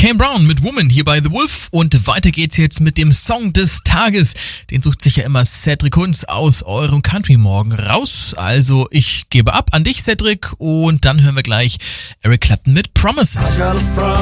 Kane Brown mit Woman hier bei The Wolf und weiter geht's jetzt mit dem Song des Tages. Den sucht sich ja immer Cedric Hunz aus eurem Country Morgen raus. Also ich gebe ab an dich, Cedric, und dann hören wir gleich Eric Clapton mit Promises.